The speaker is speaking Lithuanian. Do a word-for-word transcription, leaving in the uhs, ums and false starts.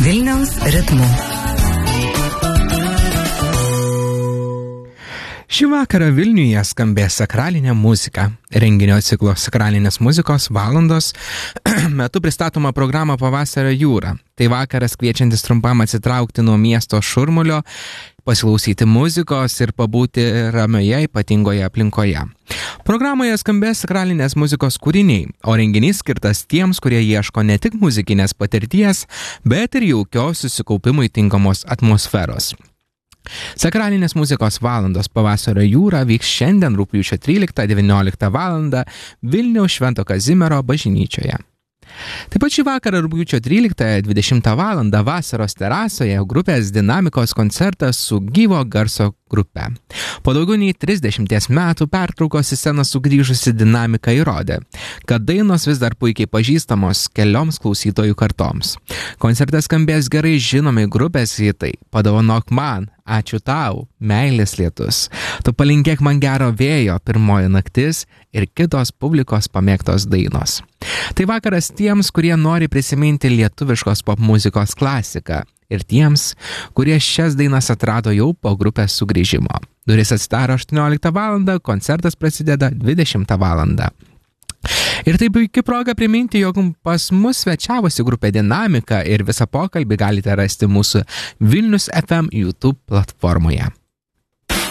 Vilniaus ritmu. Šį vakarą Vilniuje skambės sakralinė muzika. Renginio ciklo sakralinės muzikos valandos metu pristatoma programa Pavasario jūra. Tai vakaras kviečiantis trumpam atsitraukti nuo miesto šurmulio, pasiklausyti muzikos ir pabūti ramioje ypatingoje aplinkoje. Programoje skambės sakralinės muzikos kūriniai, o renginys skirtas tiems, kurie ieško ne tik muzikinės patirties, bet ir jaukios susikaupimui tinkamos atmosferos. Sakralinės muzikos valandos Pavasario jūra vyks šiandien rugpjūčio tryliktą-devynioliktą valandą Vilniaus Švento Kazimiero bažnyčioje. Taip pat šį vakarą rugpjūčio tryliktą-dvidešimtą valandą vasaros terasoje grupės Dinamikos koncertas su gyvo garso grupe. Po daugiau nei trisdešimties metų pertraukos į sceną sugrįžusi Dinamika įrodė, kad dainos vis dar puikiai pažįstamos kelioms klausytojų kartoms. Koncertas skambės gerai žinomai grupės hitai Padovanok man, Ačiū tau, Meilės lietus, Tu palinkėk man gero vėjo, Pirmoji naktis ir kitos publikos pamėgtos dainos. Tai vakaras tiems, kurie nori prisiminti lietuviškos popmuzikos klasiką ir tiems, kurie šias dainas atrado jau po grupės sugrįžimo. Durys atsidaro aštuonioliktą valandą, koncertas prasideda dvidešimtą valandą. Ir tai puikia proga priminti, jog pas mus svečiavosi grupė Dinamika ir visą pokalbį galite rasti mūsų Vilnius F M YouTube platformoje.